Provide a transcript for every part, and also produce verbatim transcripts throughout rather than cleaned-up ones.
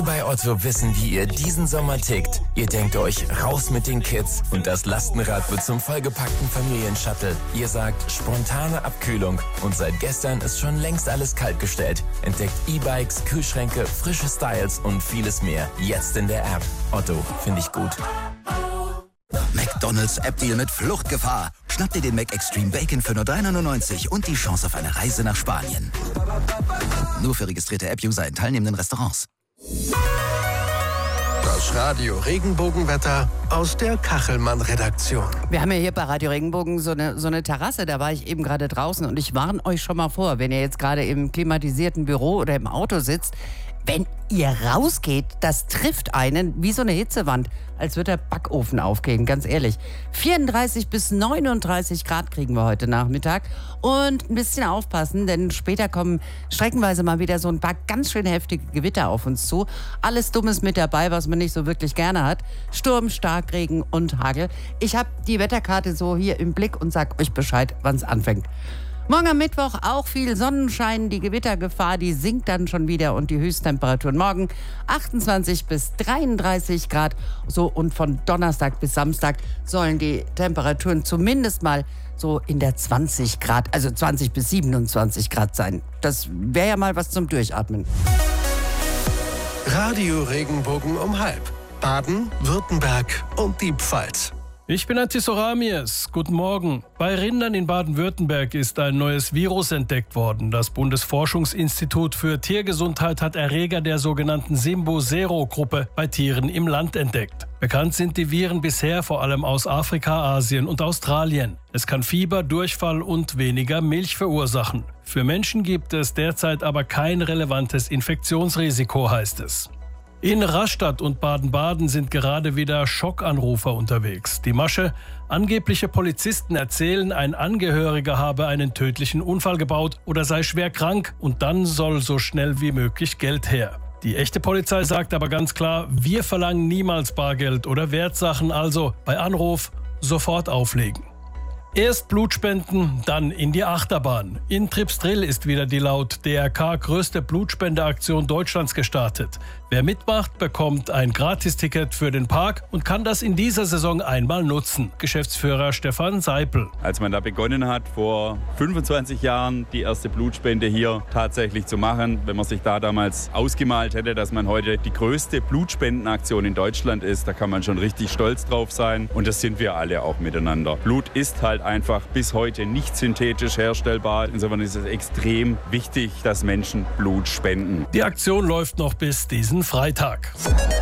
Bei Otto wissen, wie ihr diesen Sommer tickt. Ihr denkt euch, raus mit den Kids und das Lastenrad wird zum vollgepackten Familienshuttle. Ihr sagt, spontane Abkühlung und seit gestern ist schon längst alles kaltgestellt. Entdeckt E-Bikes, Kühlschränke, frische Styles und vieles mehr. Jetzt in der App. Otto, finde ich gut. McDonald's App-Deal mit Fluchtgefahr. Schnapp dir den Mac Extreme Bacon für nur drei neunundneunzig und die Chance auf eine Reise nach Spanien. Nur für registrierte App-User in teilnehmenden Restaurants. Das Radio Regenbogenwetter aus der Kachelmann-Redaktion. Wir haben ja hier bei Radio Regenbogen so eine, so eine Terrasse, da war ich eben gerade draußen und ich warne euch schon mal vor, wenn ihr jetzt gerade im klimatisierten Büro oder im Auto sitzt, wenn ihr rausgeht, das trifft einen wie so eine Hitzewand, als würde der Backofen aufgehen, ganz ehrlich. vierunddreißig bis neununddreißig Grad kriegen wir heute Nachmittag und ein bisschen aufpassen, denn später kommen streckenweise mal wieder so ein paar ganz schön heftige Gewitter auf uns zu. Alles Dummes mit dabei, was man nicht so wirklich gerne hat. Sturm, Starkregen und Hagel. Ich habe die Wetterkarte so hier im Blick und sag euch Bescheid, wann es anfängt. Morgen am Mittwoch auch viel Sonnenschein, die Gewittergefahr, die sinkt dann schon wieder und die Höchsttemperaturen morgen achtundzwanzig bis dreiunddreißig Grad. So, und von Donnerstag bis Samstag sollen die Temperaturen zumindest mal so in der zwanzig Grad, also zwanzig bis siebenundzwanzig Grad sein. Das wäre ja mal was zum Durchatmen. Radio Regenbogen um halb. Baden, Württemberg und die Pfalz. Ich bin Antisoramies. Guten Morgen. Bei Rindern in Baden-Württemberg ist ein neues Virus entdeckt worden. Das Bundesforschungsinstitut für Tiergesundheit hat Erreger der sogenannten Simbo-Sero-Gruppe bei Tieren im Land entdeckt. Bekannt sind die Viren bisher vor allem aus Afrika, Asien und Australien. Es kann Fieber, Durchfall und weniger Milch verursachen. Für Menschen gibt es derzeit aber kein relevantes Infektionsrisiko, heißt es. In Rastatt und Baden-Baden sind gerade wieder Schockanrufer unterwegs. Die Masche: angebliche Polizisten erzählen, ein Angehöriger habe einen tödlichen Unfall gebaut oder sei schwer krank und dann soll so schnell wie möglich Geld her. Die echte Polizei sagt aber ganz klar, wir verlangen niemals Bargeld oder Wertsachen, also bei Anruf sofort auflegen. Erst Blutspenden, dann in die Achterbahn. In Tripsdrill ist wieder die laut D R K größte Blutspendeaktion Deutschlands gestartet. Wer mitmacht, bekommt ein Gratisticket für den Park und kann das in dieser Saison einmal nutzen. Geschäftsführer Stefan Seipel. Als man da begonnen hat, vor fünfundzwanzig Jahren die erste Blutspende hier tatsächlich zu machen, wenn man sich da damals ausgemalt hätte, dass man heute die größte Blutspendenaktion in Deutschland ist, da kann man schon richtig stolz drauf sein. Und das sind wir alle auch miteinander. Blut ist halt einfach bis heute nicht synthetisch herstellbar. Insofern ist es extrem wichtig, dass Menschen Blut spenden. Die Aktion läuft noch bis diesen Freitag.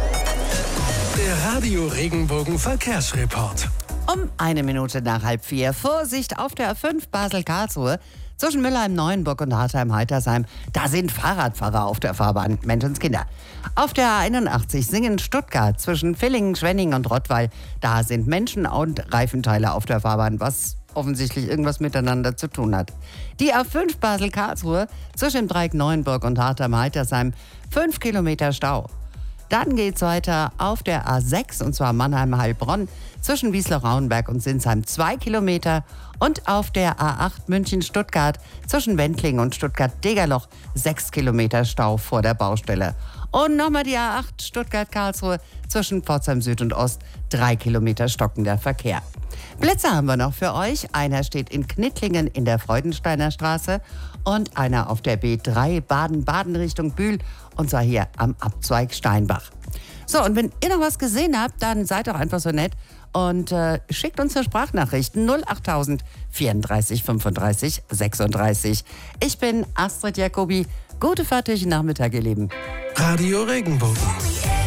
Der Radio Regenbogen Verkehrsreport. Um eine Minute nach halb vier. Vorsicht auf der A fünf Basel-Karlsruhe. Zwischen Müllheim-Neuenburg und Hartheim-Heitersheim, da sind Fahrradfahrer auf der Fahrbahn, Menschenskinder. Auf der A einundachtzig Singen-Stuttgart zwischen Villingen, Schwenningen und Rottweil, da sind Menschen und Reifenteile auf der Fahrbahn, was offensichtlich irgendwas miteinander zu tun hat. Die A fünf Basel-Karlsruhe zwischen Dreieck Neuenburg und Hartheim-Heitersheim, fünf Kilometer Stau. Dann geht's weiter auf der A sechs, und zwar Mannheim-Heilbronn, zwischen Wiesloch-Rauenberg und Sinsheim zwei Kilometer. Und auf der A acht München-Stuttgart zwischen Wendling und Stuttgart-Degerloch sechs Kilometer Stau vor der Baustelle. Und nochmal die A acht Stuttgart-Karlsruhe zwischen Pforzheim Süd und Ost, drei Kilometer stockender Verkehr. Plätze haben wir noch für euch. Einer steht in Knittlingen in der Freudensteiner Straße und einer auf der B drei Baden-Baden Richtung Bühl, und zwar hier am Abzweig Steinbach. So, und wenn ihr noch was gesehen habt, dann seid doch einfach so nett und äh, schickt uns eine Sprachnachricht null achttausend vierunddreißig fünfunddreißig sechsunddreißig. Ich bin Astrid Jacobi. Gute Fahrt durch den Nachmittag, ihr Lieben. Radio Regenbogen.